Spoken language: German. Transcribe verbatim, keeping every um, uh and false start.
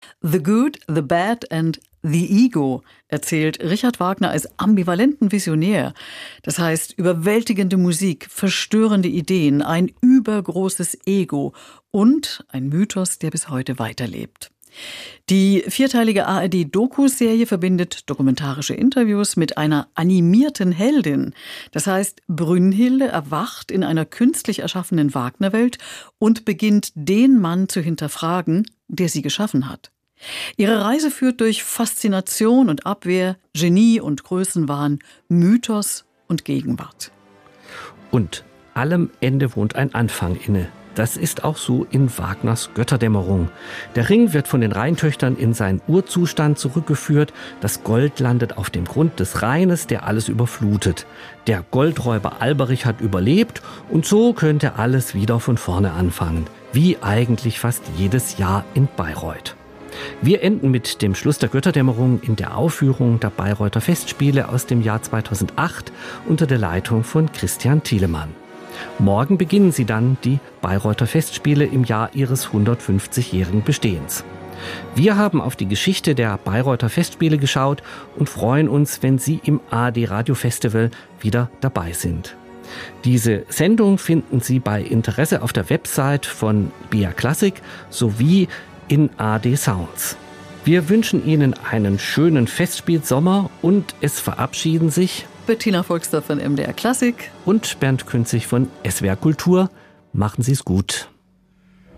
The Good, the Bad and the Ego erzählt Richard Wagner als ambivalenten Visionär. Das heißt, überwältigende Musik, verstörende Ideen, ein übergroßes Ego und ein Mythos, der bis heute weiterlebt. Die vierteilige A R D-Doku-Serie verbindet dokumentarische Interviews mit einer animierten Heldin. Das heißt, Brünnhilde erwacht in einer künstlich erschaffenen Wagner-Welt und beginnt, den Mann zu hinterfragen, der sie geschaffen hat. Ihre Reise führt durch Faszination und Abwehr, Genie und Größenwahn, Mythos und Gegenwart. Und allem Ende wohnt ein Anfang inne. Das ist auch so in Wagners Götterdämmerung. Der Ring wird von den Rheintöchtern in seinen Urzustand zurückgeführt. Das Gold landet auf dem Grund des Rheines, der alles überflutet. Der Goldräuber Alberich hat überlebt und so könnte alles wieder von vorne anfangen. Wie eigentlich fast jedes Jahr in Bayreuth. Wir enden mit dem Schluss der Götterdämmerung in der Aufführung der Bayreuther Festspiele aus dem Jahr zweitausendacht unter der Leitung von Christian Thielemann. Morgen beginnen sie dann, die Bayreuther Festspiele im Jahr ihres hundertfünfzigjährigen Bestehens. Wir haben auf die Geschichte der Bayreuther Festspiele geschaut und freuen uns, wenn Sie im A R D Radio Festival wieder dabei sind. Diese Sendung finden Sie bei Interesse auf der Website von B R Classic sowie in A R D Sounds. Wir wünschen Ihnen einen schönen Festspielsommer und es verabschieden sich Bettina Volksdorf von M D R Klassik und Bernd Künzig von S W R Kultur. Machen Sie es gut.